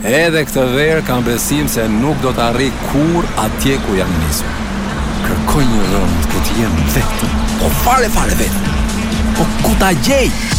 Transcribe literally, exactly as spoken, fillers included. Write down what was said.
Edhe këtë verë kam besim se nuk do të arri kur atje ku jam nisur. Kërkoj një rënd ku të jem vetëm. Po fare fare vetëm. Po ku ta gjej?